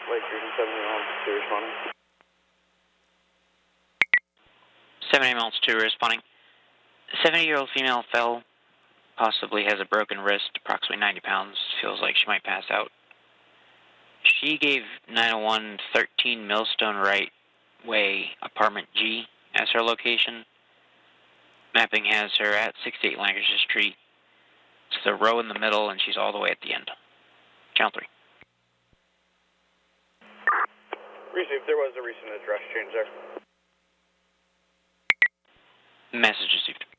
Lake Region 70 miles 2 responding. 70 miles 2 responding. 70-year-old female fell, possibly has a broken wrist, approximately 90 pounds, feels like she might pass out. She gave 901 13 Millstone Right Way, Apartment G, as her location. Mapping has her at 68 Lancaster Street. It's the row in the middle, and she's all the way at the end. Channel 3. Received. There was a recent address change there. Message received.